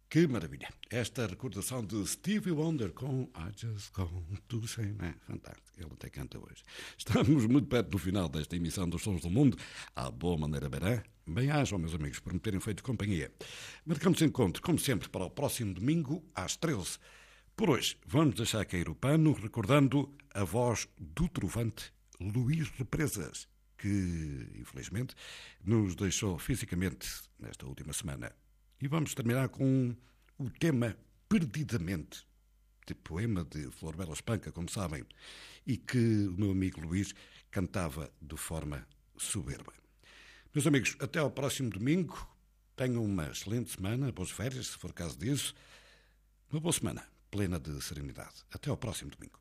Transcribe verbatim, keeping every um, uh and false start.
Que maravilha. Esta recordação de Stevie Wonder com I Just Want to Say, é fantástico. Ele até canta hoje. Estamos muito perto do final desta emissão dos Sons do Mundo. À boa maneira verá. Bem-ajam, meus amigos, por me terem feito companhia. Marcamos encontro, como sempre, para o próximo domingo, às treze. Por hoje, vamos deixar cair o pano, recordando a voz do trovante Luís Represas, que, infelizmente, nos deixou fisicamente nesta última semana. E vamos terminar com o tema Perdidamente, de poema de Flor Bela Espanca, como sabem, e que o meu amigo Luís cantava de forma soberba. Meus amigos, até ao próximo domingo. Tenham uma excelente semana, boas férias, se for caso disso. Uma boa semana, plena de serenidade. Até ao próximo domingo.